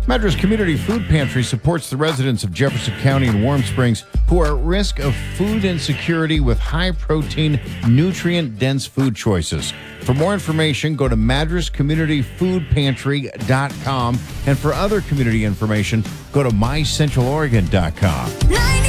Madras Community Food Pantry supports the residents of Jefferson County and Warm Springs who are at risk of food insecurity with high-protein, nutrient-dense food choices. For more information, go to madrascommunityfoodpantry.com. And for other community information, go to mycentraloregon.com.